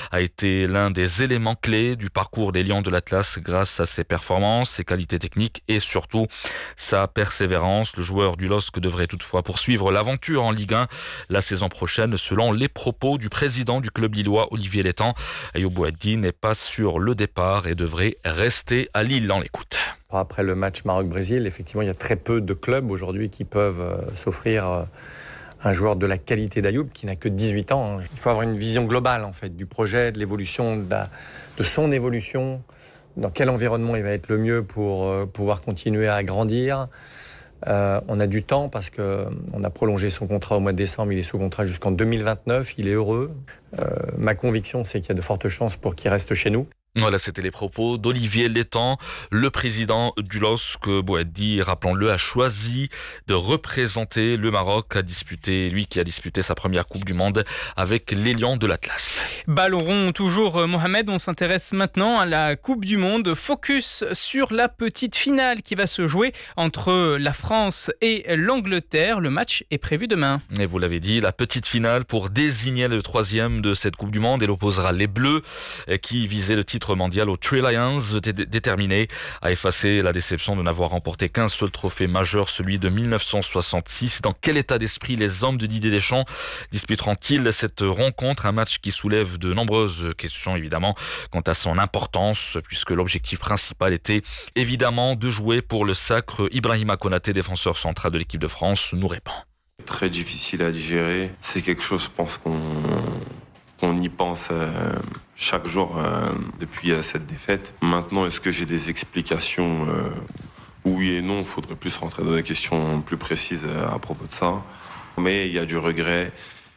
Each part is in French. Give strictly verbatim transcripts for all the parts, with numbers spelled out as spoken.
a été l'un des éléments clés du parcours des Lions de l'Atlas grâce à ses performances, ses qualités techniques et surtout sa persévérance. Le joueur du L O S C devrait toutefois poursuivre l'aventure en Ligue un la saison prochaine selon les propos du président du club lillois Olivier Létang. Ayoub Boadi n'est pas sur le départ et devrait rester à Lille. On l'écoute. Après le match Maroc-Brésil, effectivement, il y a très peu de clubs aujourd'hui qui peuvent euh, s'offrir euh, un joueur de la qualité d'Ayoub qui n'a que dix-huit ans. Il faut avoir une vision globale en fait, du projet, de l'évolution, de, la, de son évolution, dans quel environnement il va être le mieux pour euh, pouvoir continuer à grandir. Euh, on a du temps parce qu'on a prolongé son contrat au mois de décembre, il est sous contrat jusqu'en deux mille vingt-neuf, il est heureux. Euh, ma conviction, c'est qu'il y a de fortes chances pour qu'il reste chez nous. Voilà, c'était les propos d'Olivier Létang, le président du L O S C. Boadi, rappelons-le, a choisi de représenter le Maroc, a disputé, lui qui a disputé sa première Coupe du Monde avec les Lions de l'Atlas. Ballon rond, toujours Mohamed, on s'intéresse maintenant à la Coupe du Monde. Focus sur la petite finale qui va se jouer entre la France et l'Angleterre. Le match est prévu demain. Et vous l'avez dit, la petite finale pour désigner le troisième de cette Coupe du Monde. Elle opposera les Bleus qui visaient le titre mondial aux Three Lions, déterminés à effacer la déception de n'avoir remporté qu'un seul trophée majeur, celui de mille neuf cent soixante-six. Dans quel état d'esprit les hommes de Didier Deschamps disputeront-ils cette rencontre? Un match qui soulève de nombreuses questions évidemment quant à son importance, puisque l'objectif principal était évidemment de jouer pour le sacre. Ibrahima Konaté, défenseur central de l'équipe de France, nous répond. Très difficile à digérer, c'est quelque chose, je pense qu'on On y pense euh, chaque jour euh, depuis euh, cette défaite. Maintenant, est-ce que j'ai des explications euh, oui et non, il faudrait plus rentrer dans des questions plus précises euh, à propos de ça. Mais il y a du regret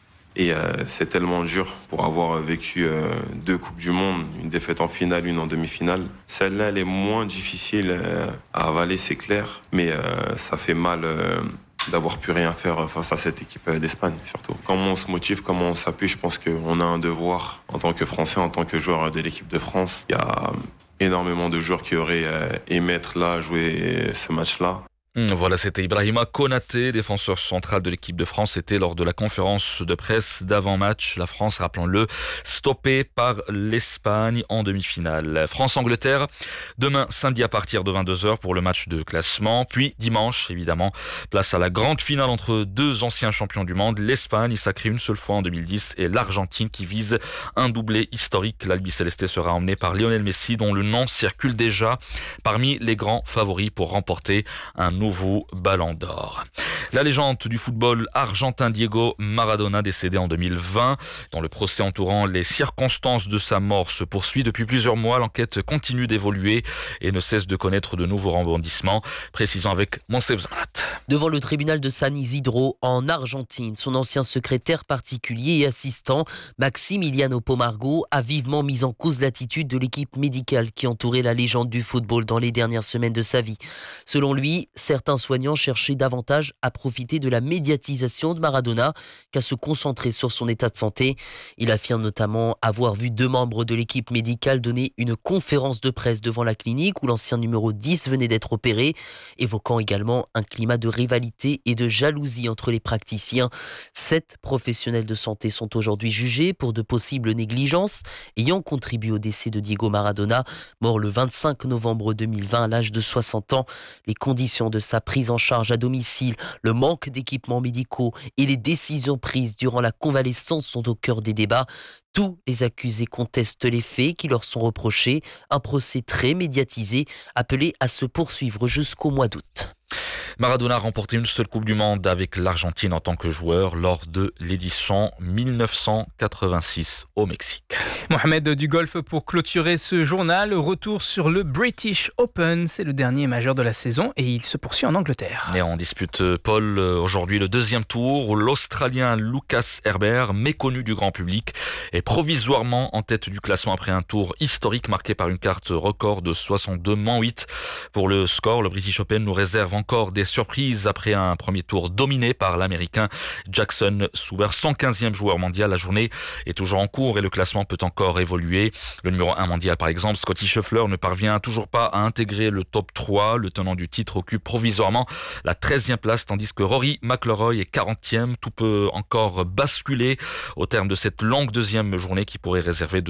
et euh, c'est tellement dur pour avoir vécu euh, deux Coupes du Monde, une défaite en finale, une en demi-finale. Celle-là, elle est moins difficile euh, à avaler, c'est clair, mais euh, ça fait mal... Euh, d'avoir pu rien faire face à cette équipe d'Espagne surtout. Comment on se motive, comment on s'appuie, je pense qu'on a un devoir en tant que Français, en tant que joueur de l'équipe de France. Il y a énormément de joueurs qui auraient aimé être là, jouer ce match-là. Voilà, c'était Ibrahima Konaté, défenseur central de l'équipe de France. C'était lors de la conférence de presse d'avant-match. La France, rappelons-le, stoppée par l'Espagne en demi-finale. France-Angleterre, demain samedi à partir de vingt-deux heures pour le match de classement. Puis dimanche, évidemment, place à la grande finale entre deux anciens champions du monde. L'Espagne, sacrée une seule fois en deux mille dix, et l'Argentine qui vise un doublé historique. L'Albi Céleste sera emmenée par Lionel Messi, dont le nom circule déjà parmi les grands favoris pour remporter un nouveau ballon d'or. La légende du football argentin Diego Maradona, décédé en deux mille vingt. Dans le procès entourant les circonstances de sa mort se poursuit depuis plusieurs mois. L'enquête continue d'évoluer et ne cesse de connaître de nouveaux rebondissements. Précisons avec Monsef Zamrat. Devant le tribunal de San Isidro en Argentine, son ancien secrétaire particulier et assistant, Maximiliano Pomargo, a vivement mis en cause l'attitude de l'équipe médicale qui entourait la légende du football dans les dernières semaines de sa vie. Selon lui, certains soignants cherchaient davantage à profiter de la médiatisation de Maradona qu'à se concentrer sur son état de santé. Il affirme notamment avoir vu deux membres de l'équipe médicale donner une conférence de presse devant la clinique où l'ancien numéro dix venait d'être opéré, évoquant également un climat de rivalité et de jalousie entre les praticiens. Sept professionnels de santé sont aujourd'hui jugés pour de possibles négligences ayant contribué au décès de Diego Maradona, mort le vingt-cinq novembre deux mille vingt à l'âge de soixante ans. Les conditions de sa prise en charge à domicile, le manque d'équipements médicaux et les décisions prises durant la convalescence sont au cœur des débats. Tous les accusés contestent les faits qui leur sont reprochés. Un procès très médiatisé appelé à se poursuivre jusqu'au mois d'août. Maradona a remporté une seule Coupe du Monde avec l'Argentine en tant que joueur lors de l'édition mille neuf cent quatre-vingt-six au Mexique. Mohamed du golf pour clôturer ce journal. Retour sur le British Open. C'est le dernier majeur de la saison et il se poursuit en Angleterre. Et on dispute, Paul, aujourd'hui le deuxième tour où l'Australien Lucas Herbert, méconnu du grand public, est provisoirement en tête du classement après un tour historique marqué par une carte record de soixante-deux moins huit. Pour le score, le British Open nous réserve encore des surprises après un premier tour dominé par l'Américain Jackson Suber, cent quinzième joueur mondial. La journée est toujours en cours et le classement peut encore évoluer. Le numéro un mondial par exemple, Scottie Scheffler, ne parvient toujours pas à intégrer le top trois. Le tenant du titre occupe provisoirement la treizième place tandis que Rory McIlroy est quarantième. Tout peut encore basculer au terme de cette longue deuxième journée qui pourrait réserver de